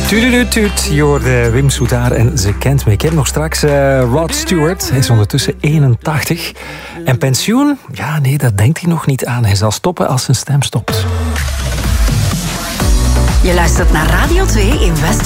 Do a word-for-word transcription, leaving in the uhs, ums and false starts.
Tududutuut, je hoorde Wim Soutar en Ze kent me. Ik heb nog straks uh, Rod Stewart. Hij is ondertussen eenentachtig. En pensioen? Ja, nee, dat denkt hij nog niet aan. Hij zal stoppen als zijn stem stopt. Je luistert naar Radio twee in West